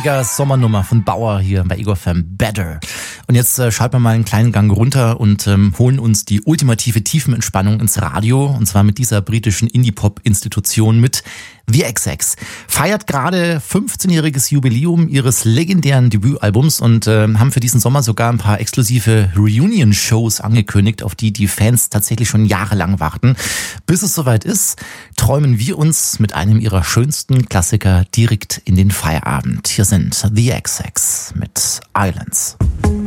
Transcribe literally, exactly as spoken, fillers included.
Mega Sommernummer von Bauer hier bei Ego F M, Better. Und jetzt äh, schalten wir mal einen kleinen Gang runter und ähm, holen uns die ultimative Tiefenentspannung ins Radio. Und zwar mit dieser britischen Indie-Pop-Institution mit The X X. Feiert gerade fünfzehnjähriges Jubiläum ihres legendären Debütalbums und äh, haben für diesen Sommer sogar ein paar exklusive Reunion-Shows angekündigt, auf die die Fans tatsächlich schon jahrelang warten. Bis es soweit ist, träumen wir uns mit einem ihrer schönsten Klassiker direkt in den Feierabend. Hier sind The X X mit Islands.